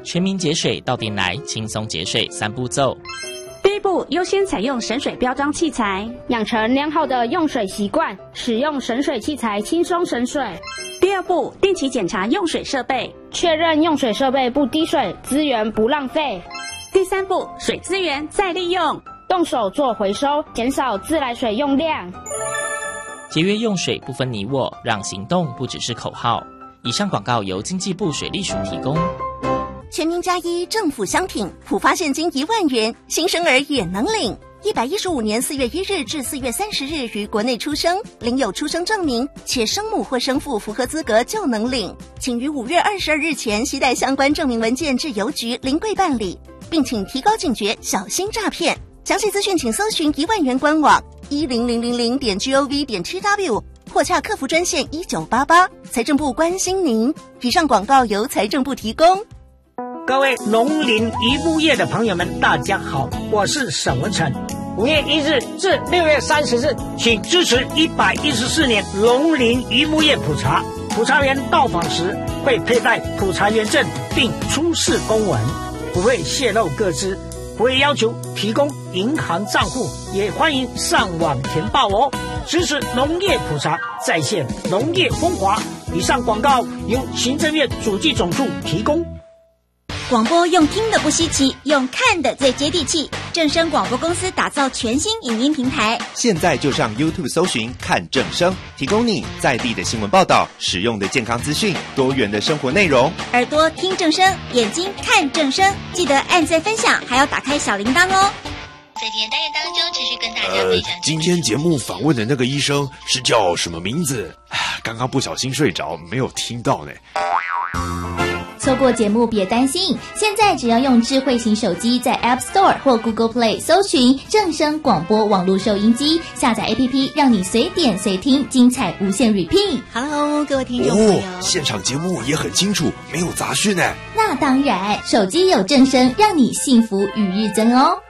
全民节水到店来，轻松节水3步骤。 第一步，优先采用省水标章器材， 养成良好的用水习惯，使用省水器材轻松省水。 第二步，定期检查用水设备， 确认用水设备不滴水，资源不浪费。 第三步，水资源再利用， 动手做回收，减少自来水用量。 节约用水不分你我，让行动不只是口号。以上广告由经济部水利署提供。 全民+1政府相挺，普发现金1万元，新生儿也能领。115年4月1日至4月30日于国内出生，领有出生证明，且生母或生父符合资格就能领。请于5月22日前携带相关证明文件至邮局临柜办理，并请提高警觉，小心诈骗。详细资讯请搜寻1万元官网10000.gov.tw 或洽客服专线1988。财政部关心您。以上广告由财政部提供。 各位农林渔牧业的朋友们，大家好，我是沈文成。5月1日至6月30日，请支持114年农林渔牧业普查。普查员到访时会佩戴普查员证，并出示公文，不会泄露个资，不会要求提供银行账户，也欢迎上网填报哦。支持农业普查，再现农业风华。以上广告由行政院主计总处提供。 广播用听的不稀奇，用看的最接地气。正声广播公司打造全新影音平台， 现在就上 YouTube 搜寻看正声，提供你在地的新闻报道、实用的健康资讯、多元的生活内容。 耳朵听正声，眼睛看正声，记得按赞分享，还要打开小铃铛哦。 在今天单元当中，持续跟大家分享。 今天节目访问的那个医生是叫什么名字？刚刚不小心睡着，没有听到呢。 错过节目别担心，现在只要用智慧型手机在 App Store 或 Google Play 搜寻正声广播网络收音机，下载 APP 让你随点随听，精彩无限 repeat。 Hello， 各位听众朋友， 现场节目也很清楚，没有杂讯呢。 那当然，手机有正声，让你幸福与日增哦。